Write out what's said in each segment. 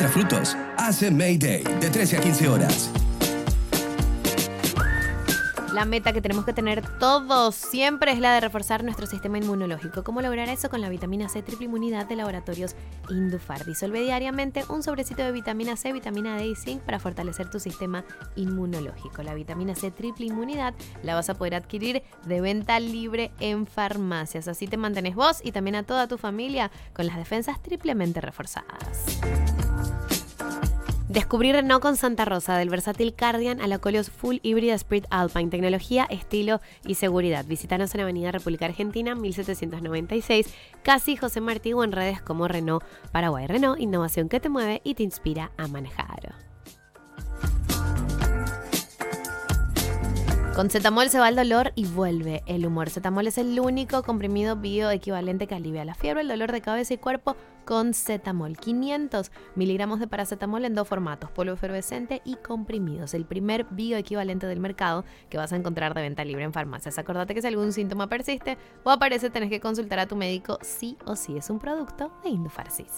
Extra Fructos hace Mayday de 13 a 15 horas. La meta que tenemos que tener todos siempre es la de reforzar nuestro sistema inmunológico. ¿Cómo lograr eso? Con la vitamina C triple inmunidad de Laboratorios Indufar. Disuelve diariamente un sobrecito de vitamina C, vitamina D y zinc para fortalecer tu sistema inmunológico. La vitamina C triple inmunidad la vas a poder adquirir de venta libre en farmacias. Así te mantienes vos y también a toda tu familia con las defensas triplemente reforzadas. Descubrí Renault con Santa Rosa, del versátil Cardian a la Koleos Full Hybrid Spirit Alpine. Tecnología, estilo y seguridad. Visítanos en Avenida República Argentina, 1796, casi José Martí, o en redes como Renault Paraguay. Renault, innovación que te mueve y te inspira a manejar. Con Cetamol se va el dolor y vuelve el humor. Cetamol es el único comprimido bioequivalente que alivia la fiebre, el dolor de cabeza y cuerpo con Cetamol. 500 miligramos de paracetamol en 2 formatos, polvo efervescente y comprimidos. El primer bioequivalente del mercado que vas a encontrar de venta libre en farmacias. Acordate que si algún síntoma persiste o aparece, tenés que consultar a tu médico sí o sí. Es un producto de Indufarcisa.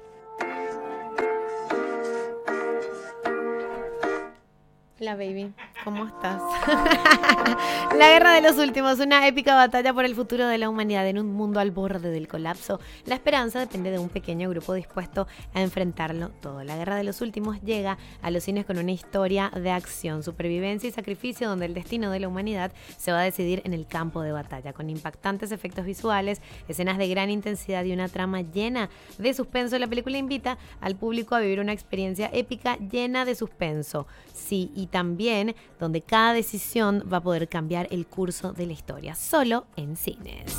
Hola baby, ¿cómo estás? La guerra de los últimos, una épica batalla por el futuro de la humanidad en un mundo al borde del colapso. La esperanza depende de un pequeño grupo dispuesto a enfrentarlo todo. La guerra de los últimos llega a los cines con una historia de acción, supervivencia y sacrificio donde el destino de la humanidad se va a decidir en el campo de batalla, con impactantes efectos visuales, escenas de gran intensidad y una trama llena de suspenso. La película invita al público a vivir una experiencia épica llena de suspenso. Sí, y también donde cada decisión va a poder cambiar el curso de la historia, solo en cines.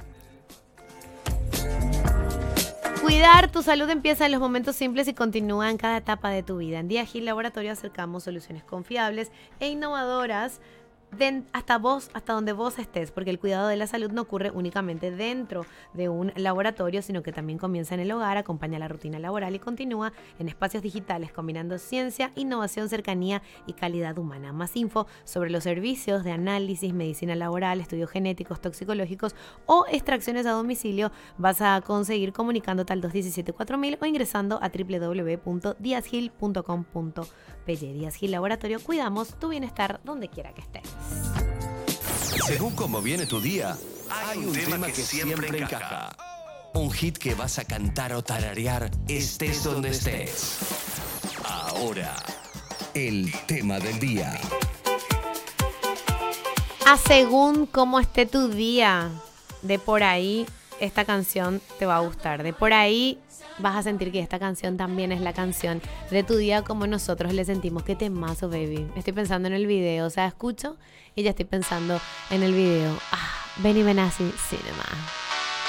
Cuidar tu salud empieza en los momentos simples y continúa en cada etapa de tu vida. En Diagil Laboratorio acercamos soluciones confiables e innovadoras hasta donde vos estés, porque el cuidado de la salud no ocurre únicamente dentro de un laboratorio, sino que también comienza en el hogar, acompaña la rutina laboral y continúa en espacios digitales, combinando ciencia, innovación, cercanía y calidad humana. Más info sobre los servicios de análisis, medicina laboral, estudios genéticos, toxicológicos o extracciones a domicilio vas a conseguir comunicándote al 217-4000 o ingresando a www.diasgil.com.pe. Diasgil Laboratorio, cuidamos tu bienestar donde quiera que estés. Según cómo viene tu día, hay un tema que siempre encaja. Un hit que vas a cantar o tararear, estés donde estés. Ahora, el tema del día. A según cómo esté tu día, de por ahí esta canción te va a gustar. De por ahí vas a sentir que esta canción también es la canción de tu día, como nosotros le sentimos. Qué temazo, baby. Estoy pensando en el video, o sea, escucho y ya estoy pensando en el video. Benny Benassi Cinema.